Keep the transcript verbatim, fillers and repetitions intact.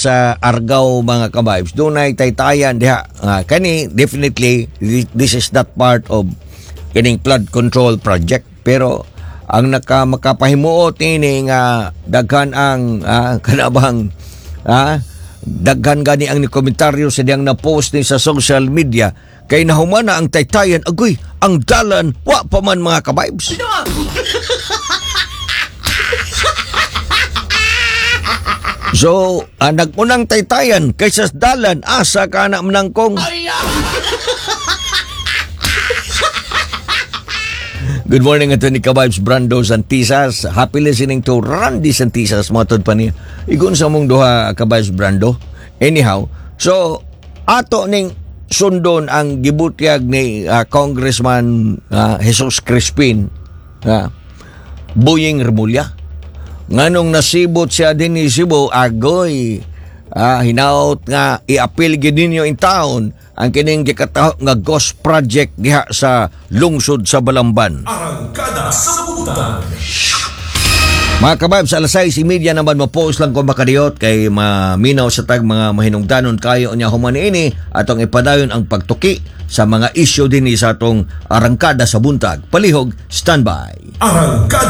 sa Argao mga kabibes, dunay taytayan diha. Uh, kani definitely this is not part of kining flood control project, pero ang naka makapahimuot ini nga daghan ang uh, kanabang uh, daghan gani ang ni komentaryo sa diyang na-post ni sa social media kay nahumana ang taytayan, agoy ang dalan wa pa man mga kabibes. So, uh, nagpunang taytayan kaysa dalan, asa ka na menangkong. Good morning, ito ni Kabibes Brando Santisas. Happy listening to Randy Santisas. Matod pa niya. Igun sa mong duha, Kabibes Brando. Anyhow, so, ato ning sundon ang gibutyag ni uh, Congressman uh, Jesus Crispin, uh, Buying Remulla. Nganong nasibot siya din ni Cebu, agoy, ah, hinaut nga i-appeal gid ninyo in town ang kining gikataho nga ghost project diha sa lungsod sa Balamban. Arangkada sa Butan. Mga kababs, alas sais media naman ma-post lang ko makadiyot kay maminaw sa tag mga mahinungdanon kayo niya humani ini atong ipadayon ang pagtuki sa mga issue din sa atong arangkada sa buntag. Palihog, standby. Arangkada